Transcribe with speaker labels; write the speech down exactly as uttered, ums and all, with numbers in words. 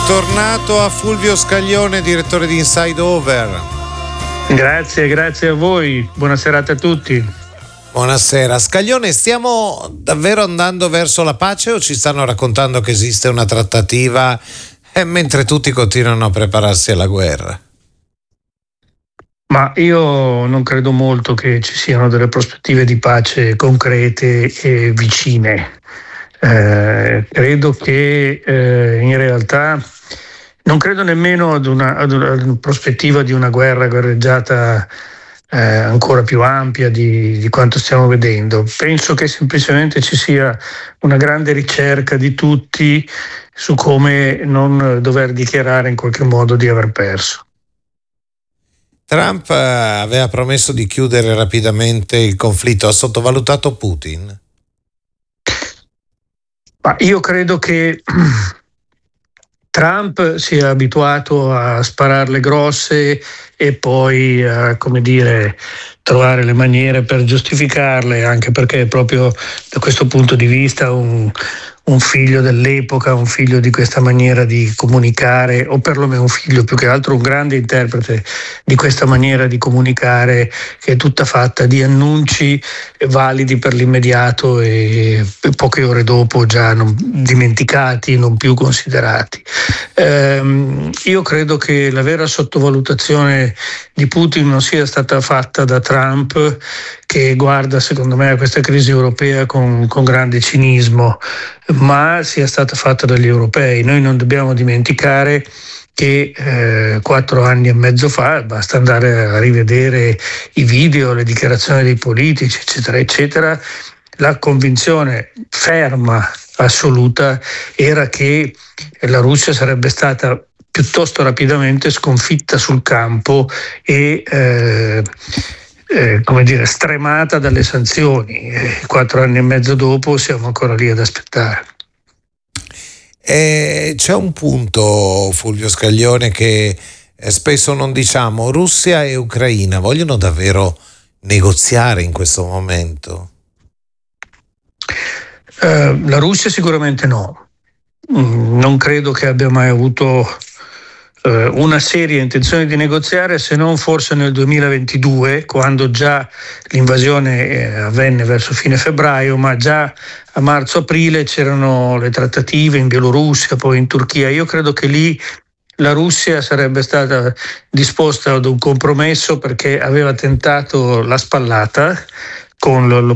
Speaker 1: Bentornato a Fulvio Scaglione, direttore di Inside Over.
Speaker 2: Grazie, grazie a voi. Buona serata a tutti.
Speaker 1: Buonasera. Scaglione, stiamo davvero andando verso la pace o ci stanno raccontando che esiste una trattativa eh, mentre tutti continuano a prepararsi alla guerra?
Speaker 2: Ma io non credo molto che ci siano delle prospettive di pace concrete e vicine. Eh, credo che eh, in realtà non credo nemmeno ad una, ad una prospettiva di una guerra guerreggiata eh, ancora più ampia di, di quanto stiamo vedendo. Penso che semplicemente ci sia una grande ricerca di tutti su come non dover dichiarare in qualche modo di aver perso.
Speaker 1: Trump aveva promesso di chiudere rapidamente il conflitto, ha sottovalutato Putin?
Speaker 2: Ma io credo che Trump sia abituato a spararle grosse e poi a, come dire, trovare le maniere per giustificarle, anche perché proprio da questo punto di vista un, un figlio dell'epoca, un figlio di questa maniera di comunicare, o perlomeno un figlio più che altro un grande interprete di questa maniera di comunicare che è tutta fatta di annunci validi per l'immediato e poche ore dopo già non, dimenticati, non più considerati. Ehm, io credo che la vera sottovalutazione di Putin non sia stata fatta da Trump, che guarda secondo me a questa crisi europea con, con grande cinismo, ma sia stata fatta dagli europei. Noi non dobbiamo dimenticare che eh, quattro anni e mezzo fa, basta andare a rivedere i video, le dichiarazioni dei politici, eccetera, eccetera, la convinzione ferma, assoluta, era che la Russia sarebbe stata piuttosto rapidamente sconfitta sul campo e eh, eh, come dire, stremata dalle sanzioni. E quattro anni e mezzo dopo siamo ancora lì ad aspettare.
Speaker 1: E c'è un punto, Fulvio Scaglione, che spesso non diciamo: Russia e Ucraina vogliono davvero negoziare in questo momento?
Speaker 2: Uh, la Russia sicuramente no. Mm, non credo che abbia mai avuto uh, una seria intenzione di negoziare, se non forse nel duemilaventidue, quando già l'invasione eh, avvenne verso fine febbraio, ma già a marzo-aprile c'erano le trattative in Bielorussia, poi in Turchia. Io credo che lì la Russia sarebbe stata disposta ad un compromesso, perché aveva tentato la spallata con